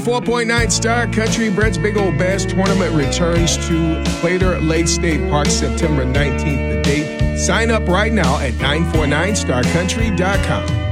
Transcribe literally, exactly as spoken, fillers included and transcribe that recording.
four point nine Star Country Brett's Big Old Bass Tournament returns to Plater Lake State Park September nineteenth. The date. Sign up right now at nine four nine star country dot com.